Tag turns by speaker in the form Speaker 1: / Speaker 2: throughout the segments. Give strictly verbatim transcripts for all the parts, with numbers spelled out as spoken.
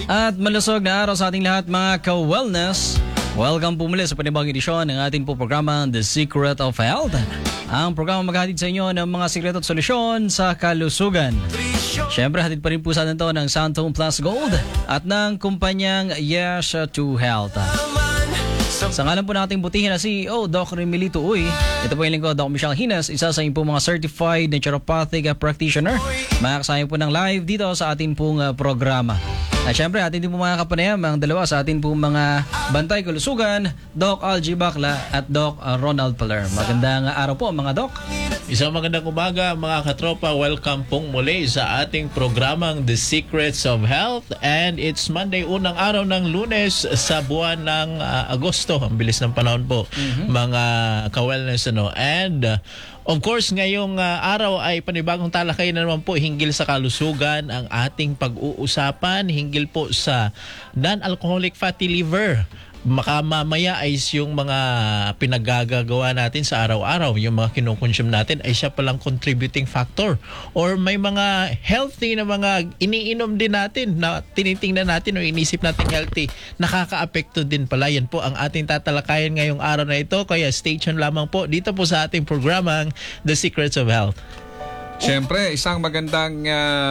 Speaker 1: At malusog na araw sa ating lahat mga ka-wellness. Welcome po muli sa panibagong edisyon ng ating po programa The Secret of Health. Ang programa maghatid sa inyo ng mga sikreto at solusyon sa kalusugan. Siyempre, hatid pa rin po sa atin ito ng Santon Plus Gold at ng kumpanyang Yes to Health. Sa ngalan po nating butihin na C E O, Doc Remilito Uy. Ito po yung lingkod, Doc Michelle Hines, isa sa inyong po mga certified naturopathic practitioner. Makakasaya po ng live dito sa ating pong uh, programa. At syempre, atin din po mga kapanayam ang dalawa sa atin po mga bantay kalusugan, Doc Algie Bacla at Doc uh, Ronald Paler. Magandang araw po mga Doc.
Speaker 2: Isang magandang umaga mga katropa. Welcome pong muli sa ating programang The Secrets of Health. And it's Monday, unang araw ng Lunes sa buwan ng uh, Agosto. Ang bilis ng panahon po, mm-hmm. mga ka-wellness. Ano? And uh, of course, ngayong uh, araw ay panibagong talakayan na naman po hinggil sa kalusugan ang ating pag-uusapan, hinggil po sa non-alcoholic fatty liver. Makamamaya ay yung mga pinagagagawa natin sa araw-araw, yung mga kinukonsume natin ay siya palang contributing factor. Or may mga healthy na mga iniinom din natin na tinitingnan natin o inisip natin healthy, nakaka-apekto din pala. Yan po ang ating tatalakayan ngayong araw na ito. Kaya stay tuned lamang po dito po sa ating programang The Secrets of Health.
Speaker 3: Siyempre, isang magandang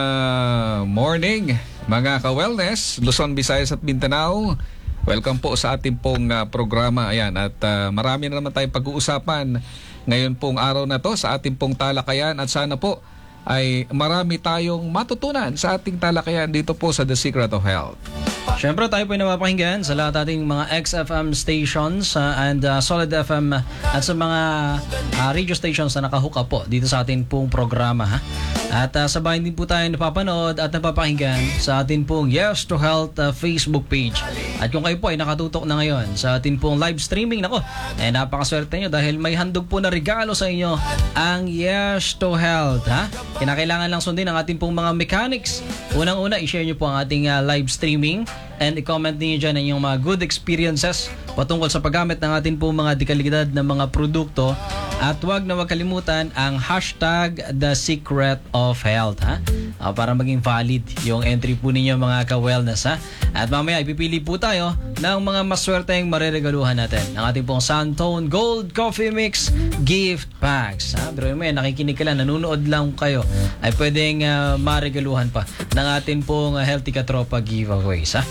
Speaker 3: uh, morning mga ka-wellness, Luzon, Visayas at Mindanao. Welcome po sa ating pong uh, programa. Ayan, at uh, marami na naman tayong pag-uusapan ngayon pong araw na to sa ating pong talakayan. At sana po ay marami tayong matutunan sa ating talakayan dito po sa The Secret of Health.
Speaker 1: Siyempre, tayo po ay napapakinggan sa lahat ating mga X F M stations uh, and uh, Solid F M at sa mga uh, radio stations na nakahook up po dito sa ating pong programa. Ha? At uh, sabay din po tayo napapanood at napapakinggan sa ating pong Yes to Health uh, Facebook page. At kung kayo po ay nakatutok na ngayon sa ating pong live streaming, nako, eh napakaswerte nyo dahil may handog po na regalo sa inyo ang Yes to Health. Ha? Kinakailangan lang sundin ang ating pong mga mechanics. Unang-una, i-share nyo po ang ating uh, live streaming and i-comment niyo dyan ang inyong mga good experiences patungkol sa paggamit ng ating po mga dekalidad na mga produkto. At huwag na huwag kalimutan ang hashtag The Secret of Health, ha? Uh, para maging valid yung entry po ninyo mga ka-wellness, ha? At mamaya ipipili po tayo ng mga maswerteng mareregaluhan natin ng ating pong Santon Gold Coffee Mix gift packs, ha? Pero may nakikinig ka lang, nanonood lang kayo, ay pwedeng uh, maregaluhan pa ng ating pong uh, Healthy Katropa giveaways, ha?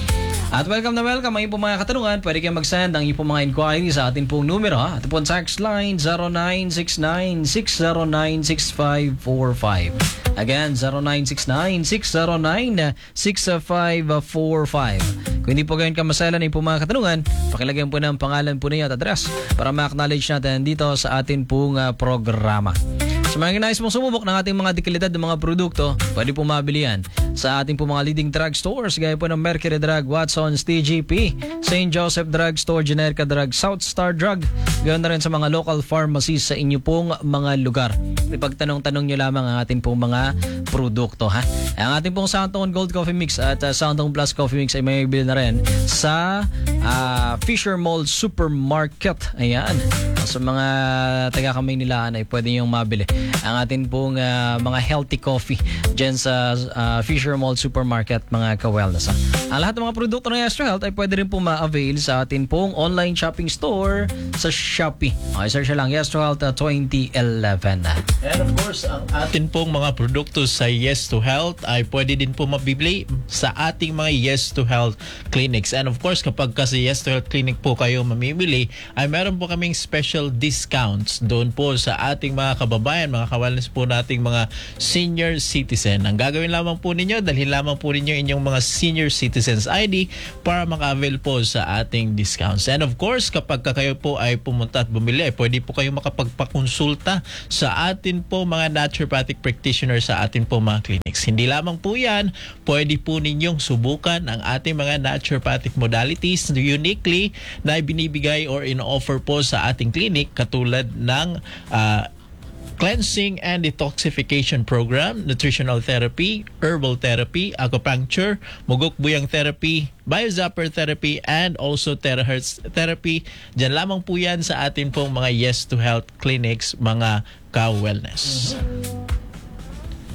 Speaker 1: At welcome na welcome ang iyong mga katanungan. Pwede kayong mag-send ang iyong mga inquiry sa ating pong numero, ha? Ating pong text line zero nine six nine six zero nine six five four five. Again, zero nine six nine six zero nine six five four five. Kung hindi po gayon kamasalan ang iyong mga katanungan, pakilagyan po ng pangalan po ninyo at address para ma-acknowledge natin dito sa ating pong uh, programa. Sa mga nais mong sumubok ng ating mga dekalidad ng mga produkto, pwede po mabili yan sa ating po mga leading drug stores gaya po ng Mercury Drug, Watson's, T G P, Saint Joseph Drug Store, Generica Drug, South Star Drug, gayon na rin sa mga local pharmacies sa inyo pong mga lugar. Ipagtanong-tanong nyo lamang ang ating pong mga produkto, ha? Ang ating pong Santon Gold Coffee Mix at uh, Santon Plus Coffee Mix ay may bili na rin sa uh, Fisher Mall Supermarket. Ayan. Sa mga taga-Kamaynilaan ay pwede nyo mabili ang ating pong uh, mga healthy coffee dyan sa uh, Fisher Mall Supermarket, mga ka-wellness. Ha? Ang lahat ng mga produkto ng Yes to Health ay pwede rin po ma-avail sa ating pong online shopping store sa Shopee. Okay, search lang Yes to Health uh, twenty eleven.
Speaker 2: And of course, ang atin pong mga produkto sa Yes to Health ay pwede din po mabibili sa ating mga Yes to Health clinics. And of course, kapag kasi Yes to Health clinic po kayo mamimili, ay meron po kaming special discounts doon po sa ating mga kababayan, mga ka-wellness po nating mga senior citizen. Ang gagawin lamang po ninyo, dalhin lamang po ninyo inyong mga senior citizens I D para maka-avail po sa ating discounts. And of course, kapag kayo po ay pumunta at bumili, pwede po kayo makapagpakonsulta sa atin po mga naturopathic practitioners sa atin po mga clinics. Hindi lamang po yan, pwede po ninyong subukan ang ating mga naturopathic modalities uniquely na binibigay or in-offer po sa ating clinic, katulad ng uh, cleansing and detoxification program, nutritional therapy, herbal therapy, acupuncture, mugok buyang therapy, biozapper therapy, and also terahertz therapy. Diyan lamang po yan sa atin pong mga Yes to Health clinics, mga ka-wellness.
Speaker 1: Kaya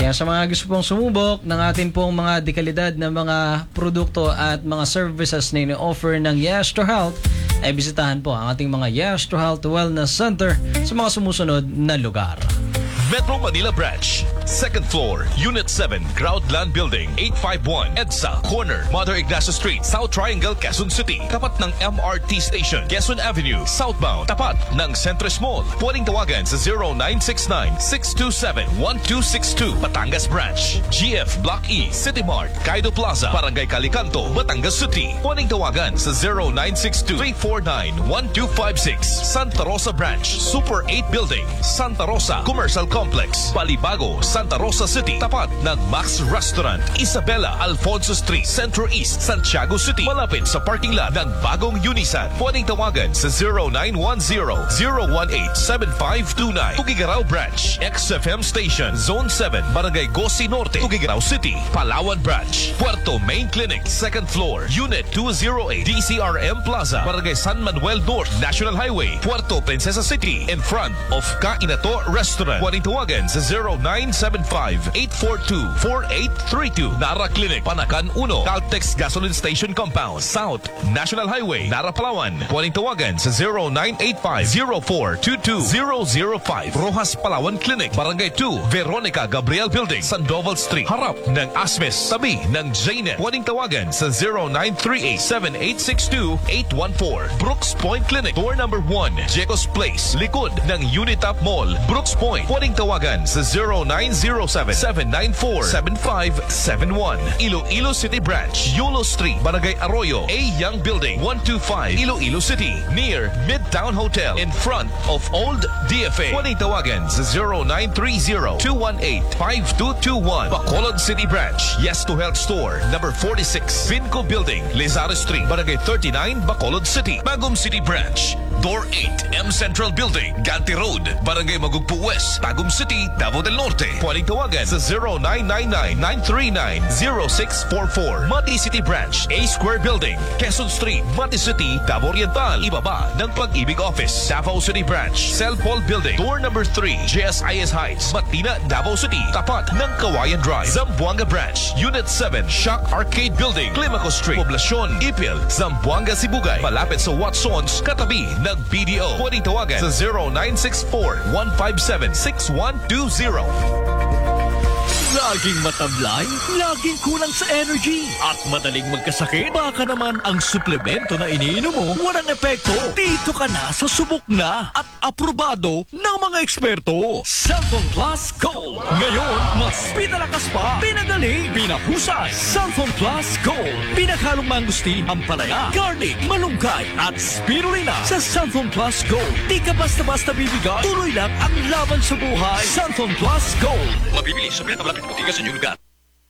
Speaker 1: Kaya sa mga gusto pong sumubok ng atin pong mga dekalidad na mga produkto at mga services na ini-offer ng Yes to Health, ay bisitahan po ang ating mga Yes to Health Wellness Center sa mga sumusunod na lugar.
Speaker 4: Metro Manila Branch, second floor, Unit seven, Groundland Building, eight fifty-one, EDSA, corner, Mother Ignacio Street, South Triangle, Quezon City. Tapat ng M R T Station, Quezon Avenue, southbound. Tapat ng Centris Mall. Pwedeng tawagan sa zero nine six nine, six two seven, one two six two. Batangas Branch, G F Block E, City Mart, Kaido Plaza, Barangay Calicanto, Batangas City. Pwedeng tawagan sa zero nine six two, three four nine, one two five six. Santa Rosa Branch, Super eight Building, Santa Rosa Commercial Complex, Balibago, Santa Rosa City. Tapat ng Max Restaurant, Isabela, Alfonso Street, Centro East, Santiago City. Malapit sa parking lot ng bagong Unisan. Pwedeng tawagan sa zero nine one zero, zero one eight, seven five two nine. Tugigaraw Branch, X F M Station, Zone seven, Barangay Gosi Norte, Tugigaraw City. Palawan Branch, Puerto Main Clinic, second floor, Unit two oh eight, D C R M Plaza, Barangay San Manuel North, National Highway, Puerto Princesa City, in front of Kainato Restaurant. Pwedeng tawagan sa zero nine seven five, eight four two, four eight three two. Nara Clinic, Panakan one, Caltex Gasoline Station Compound, South National Highway, Nara Palawan. Pwedeng tawagan sa zero nine eight five, zero four two two, zero zero five. Rojas Palawan Clinic, Barangay two, Veronica Gabriel Building, Sandoval Street, harap ng Asmes, tabi ng J N E T. Pwedeng tawagan sa zero nine three eight, seven eight six two, eight one four. Brooks Point Clinic, door number one, Jecos Place, likod ng Unitap Mall, Brooks Point. Pwedeng tawagan sa zero nine zero seven, seven nine four, seven five seven one. Iloilo City Branch, Yulo Street, Barangay Arroyo, A Young Building, one two five, Iloilo City, near Midtown Hotel, in front of Old D F A. Pwedeng tawagan sa zero nine three zero, two one eight, five two two one. Bacolod City Branch, Yes to Health Store, number forty-six, Vinco Building, Lizares Street, Barangay thirty-nine, Bacolod City. Bagum City Branch, Door eight, M Central Building, Ganti Road, Barangay Magugpo West, Tagum City, Davao del Norte. Pwedeng tawagan sa zero nine nine nine, nine three nine, zero six four four. Mati City Branch, A Square Building, Quezon Street, Mati City, Davao Oriental. Ibaba ng Pag-ibig Office, Davao City Branch, Celpol Building, door number three, J S I S Heights, Matina, Davao City. Tapat ng Kawayan Drive, Zamboanga Branch, Unit seven, Shock Arcade Building, Climaco Street, Poblacion, Ipil, Zamboanga, Sibugay. Malapit sa Watsons, katabi ng B D O. Pwedeng tawagan sa zero nine six four, one five seven, six one two zero.
Speaker 5: Laging matablay, laging kulang sa energy, at madaling magkasakit. Baka naman ang suplemento na iniinom mo walang epekto. Dito ka na sa subok na at aprobado ng mga eksperto. Cellphone Plus Gold. Ngayon, mas pinalakas pa, pinagaling, pinahusay. Cellphone Plus Gold. Pinakhalong mangustin, ampalaya, garlic, malunggay, at spirulina. Sa Cellphone Plus Gold, di ka basta-basta bibigay. Tuloy lang ang laban sa buhay. Cellphone Plus Gold. Mabibili sa pinatablapit mo sa inyong lugar.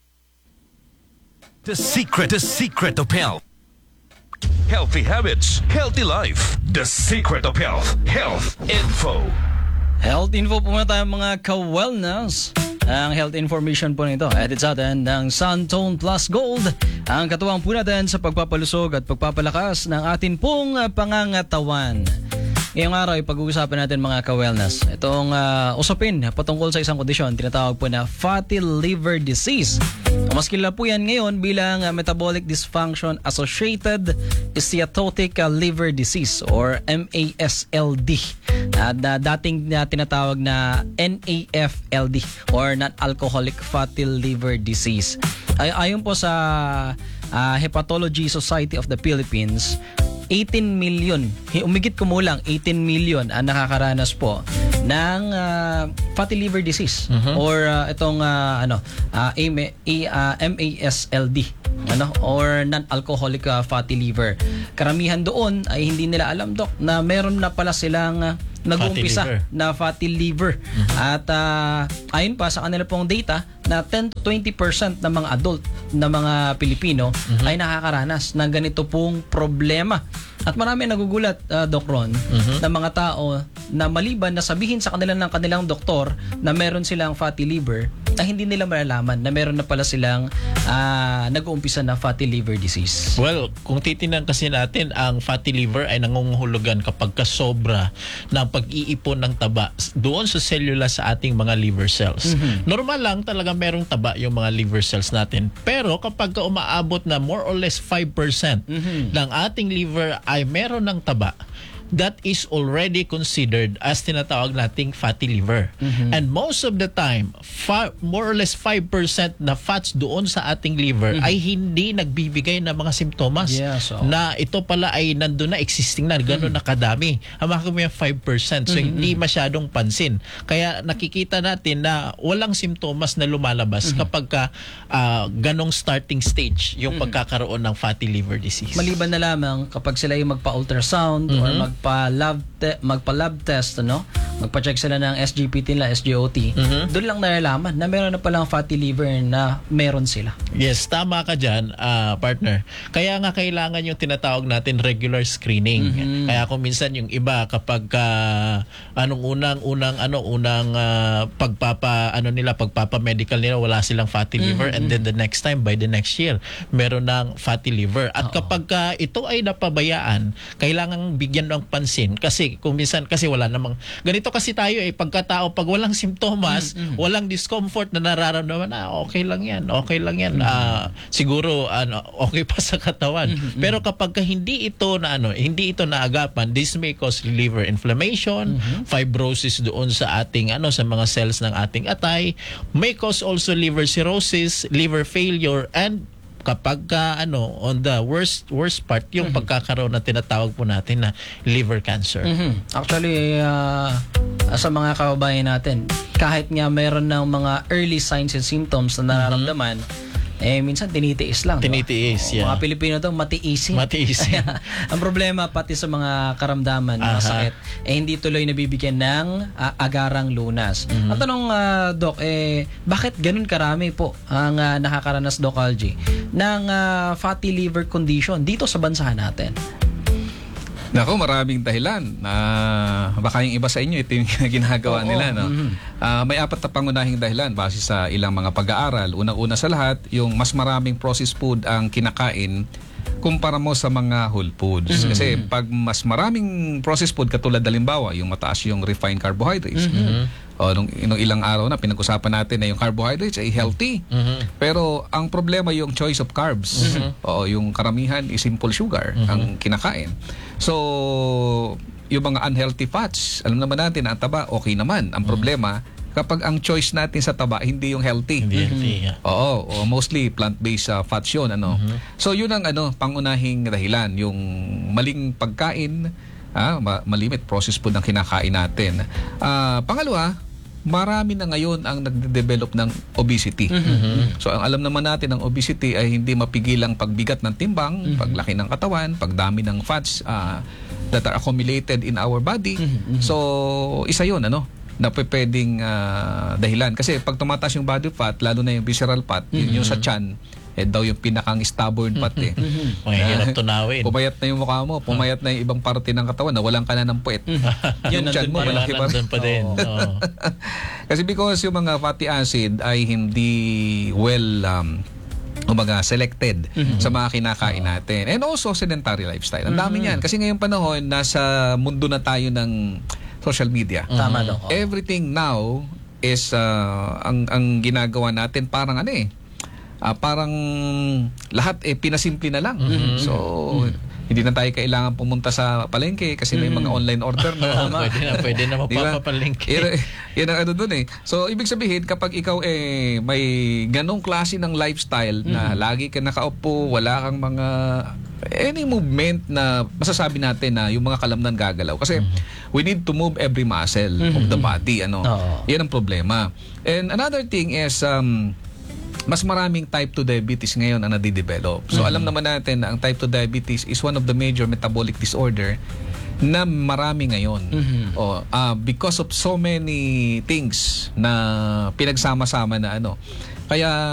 Speaker 4: The secret, the secret of health. Healthy habits, healthy life. The secret of health. Health info.
Speaker 1: Health info po muna tayo mga ka-wellness. Ang health information po nito, edit sa atin ng Suntone Plus Gold. Ang katuwang po natin sa pagpapalusog at pagpapalakas ng atin pong uh, pangangatawan. Ngayong araw ay pag-uusapan natin mga ka-wellness. Itong uh, usapin patungkol sa isang kondisyon, tinatawag po na fatty liver disease. Mas kilala po yan ngayon bilang uh, metabolic dysfunction associated steatotic uh, liver disease or M A S L D. At uh, dating uh, tinatawag na N A F L D or non-alcoholic fatty liver disease. Ay ayon po sa uh, Hepatology Society of the Philippines, eighteen million, umigit kumulang eighteen million ang nakakaranas po ng uh, fatty liver disease mm-hmm. or uh, itong uh, ano uh, M A S L D ano or non-alcoholic uh, fatty liver. Karamihan doon ay hindi nila alam, Dok, na meron na pala silang uh, nag-uumpisa fatty na fatty liver. Mm-hmm. At uh, ayon pa sa kanila pong data na ten to twenty percent ng mga adult na mga Pilipino mm-hmm. ay nakakaranas ng ganito pong problema. At marami nagugulat, uh, Doc Ron, mm-hmm. ng mga tao na maliban na sabihin sa kanila ng kanilang doktor na meron silang fatty liver, na hindi nila malalaman na meron na pala silang uh, nag-uumpisa na fatty liver disease?
Speaker 2: Well, kung titingnan kasi natin, ang fatty liver ay nangunguhulugan kapag kasobra ng pag-iipon ng taba doon sa cellula sa ating mga liver cells. Mm-hmm. Normal lang talaga merong taba yung mga liver cells natin. Pero kapag ka umaabot na more or less five percent mm-hmm. ng ating liver ay meron ng taba, that is already considered as tinatawag nating fatty liver. Mm-hmm. And most of the time, fa- more or less five percent na fats doon sa ating liver mm-hmm. ay hindi nagbibigay ng mga simptomas
Speaker 1: yeah, so.
Speaker 2: na ito pala ay nandun na, existing na, gano'n mm-hmm. na kadami. Ang mga five percent. So, mm-hmm. hindi masyadong pansin. Kaya nakikita natin na walang simptomas na lumalabas mm-hmm. kapag ka uh, ganong starting stage yung mm-hmm. pagkakaroon ng fatty liver disease.
Speaker 1: Maliban na lamang kapag sila yung magpa-ultrasound mm-hmm. or mag magpa-lab te- magpa-lab test, no? Magpa-check sila ng S G P T nila, S G O T. Mm-hmm. Doon lang nalalaman na meron na palang fatty liver na meron sila.
Speaker 2: Yes, tama ka dyan, uh, partner. Kaya nga kailangan yung tinatawag natin regular screening. Mm-hmm. Kaya kung minsan yung iba kapag uh, anong unang unang ano unang uh, pagpapa ano nila pagpapa medical nila wala silang fatty liver mm-hmm. and then the next time by the next year meron ng fatty liver. At Uh-oh. kapag uh, ito ay napabayaan, kailangan bigyan ng pansin kasi kung minsan kasi wala namang ganito kasi tayo eh pagkatao pag walang simptomas mm-hmm. walang discomfort na nararamdaman ah okay lang yan okay lang yan mm-hmm. uh, siguro ano okay pa sa katawan mm-hmm. pero kapag ka hindi ito na ano hindi ito naagapan, this may cause liver inflammation mm-hmm. fibrosis doon sa ating ano sa mga cells ng ating atay, may cause also liver cirrhosis, liver failure, and kapag ka, ano on the worst worst part yung mm-hmm. pagkakaroon na tinatawag po natin na liver cancer.
Speaker 1: Mm-hmm. Actually uh, sa mga kababayan natin, kahit nga meron ng mga early signs and symptoms na nararamdaman mm-hmm. eh minsan tinitiis lang.
Speaker 2: Tinitiis,
Speaker 1: diba?
Speaker 2: yeah.
Speaker 1: Mga Pilipino to matiisin.
Speaker 2: Matiisin.
Speaker 1: Ang problema pati sa mga karamdaman, mga sakit, eh hindi tuloy nabibigyan ng uh, agarang lunas. Mm-hmm. Ang tanong, uh, Doc, eh bakit ganun karami po ang uh, nakakaranas, Doc Algie, ng uh, fatty liver condition dito sa bansa natin?
Speaker 3: Nako, maraming dahilan. Uh, baka yung iba sa inyo, ito yung ginagawa
Speaker 1: Oo,
Speaker 3: nila. No?
Speaker 1: Mm-hmm.
Speaker 3: Uh, may apat na pangunahing dahilan base sa ilang mga pag-aaral. Unang-una sa lahat, yung mas maraming processed food ang kinakain kumpara mo sa mga whole foods. Mm-hmm. Kasi pag mas maraming processed food, katulad halimbawa, yung mataas yung refined carbohydrates. Mm-hmm. O, nung, nung ilang araw na pinag-usapan natin na yung carbohydrates ay healthy. Mm-hmm. Pero ang problema yung choice of carbs. Mm-hmm. O, yung karamihan is simple sugar mm-hmm. ang kinakain. So, yung mga unhealthy fats, alam naman natin na ang taba, okay naman. Ang problema, kapag ang choice natin sa taba, hindi yung healthy.
Speaker 2: Hindi healthy, yeah.
Speaker 3: Oo, o mostly plant-based uh, fats yun. Ano? Mm-hmm. So, yun ang ano, pangunahing dahilan. Yung maling pagkain, ah, malimit processed food ang kinakain natin. Uh, pangalawa, marami na ngayon ang nagde-develop ng obesity. Mm-hmm. So, ang alam naman natin ng obesity ay hindi mapigilang pagbigat ng timbang, mm-hmm. paglaki ng katawan, pagdami ng fats uh, that are accumulated in our body. Mm-hmm. So, isa yun, ano, na pwedeng uh, dahilan. Kasi pag tumataas yung body fat, lalo na yung visceral fat, mm-hmm. yun yung sa tiyan, eh daw yung pinakang stubborn fat eh.
Speaker 2: Mahirap tunawin.
Speaker 3: Pumayat na yung mukha mo, pumayat na yung ibang parte ng katawan, nawalan ka na ng puwet.
Speaker 1: Yun,
Speaker 3: yung tiyan mo, malaki pa.
Speaker 2: Nandun pa din. Oh.
Speaker 3: Kasi because yung mga fatty acid ay hindi well um, umaga selected mm-hmm. sa mga kinakain natin. And also sedentary lifestyle. Ang dami mm-hmm. niyan. Kasi ngayong panahon, nasa mundo na tayo ng social media.
Speaker 1: Mm-hmm. Tama daw.
Speaker 3: Everything now is uh, ang ang ginagawa natin parang ano eh, uh, parang lahat eh pinasimple na lang. Mm-hmm. So mm-hmm. hindi na tayo kailangan pumunta sa palengke kasi may mga online order na.
Speaker 2: Pwede na, pwede na mapapapalengke.
Speaker 3: Yan, yan ang ano dun eh. So, ibig sabihin, kapag ikaw eh may ganong klase ng lifestyle na mm-hmm. lagi ka nakaupo, wala kang mga any movement na masasabi natin na yung mga kalamnan gagalaw. Kasi mm-hmm. we need to move every muscle mm-hmm. of the body. Ano? Oh. Yan ang problema. And another thing is, um, mas maraming type two diabetes ngayon ang nadidevelop. So, mm-hmm. alam naman natin na ang type two diabetes is one of the major metabolic disorder na marami ngayon. Mm-hmm. O, uh, because of so many things na pinagsama-sama na ano. Kaya